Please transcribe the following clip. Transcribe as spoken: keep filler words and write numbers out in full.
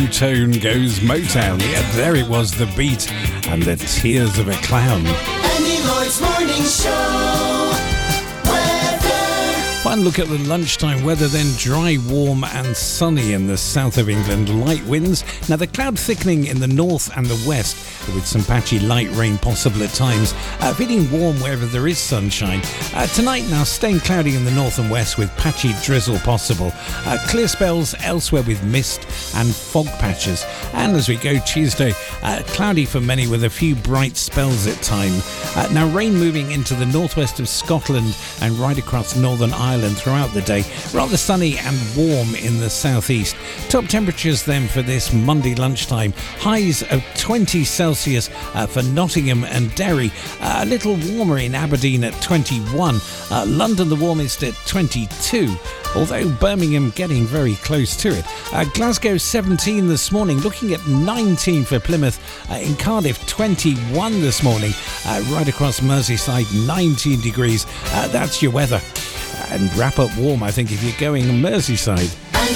two-tone goes Motown. Yeah, there it was, the beat and the tears of a clown. Andy Lloyd's Morning Show. Fun look at the lunchtime weather then. Dry, warm and sunny in the south of England. Light winds. Now the cloud thickening in the north and the west with some patchy light rain possible at times. Uh, feeling warm wherever there is sunshine. Uh, tonight now staying cloudy in the north and west with patchy drizzle possible. Uh, clear spells elsewhere with mist and fog patches. And as we go Tuesday, uh, cloudy for many with a few bright spells at time. Uh, now rain moving into the northwest of Scotland and right across Northern Ireland throughout the day. Rather sunny and warm in the southeast. Top temperatures then for this Monday lunchtime. Highs of twenty Celsius uh, for Nottingham and Derry. Uh, a little warmer in Aberdeen at twenty-one. Uh, London the warmest at twenty-two. Although Birmingham getting very close to it. Uh, Glasgow seventeen this morning, looking at nineteen for Plymouth. Uh, in Cardiff twenty-one this morning. Uh, right across Merseyside nineteen degrees. Uh, that's your weather. And wrap up warm, I think, if you're going Merseyside.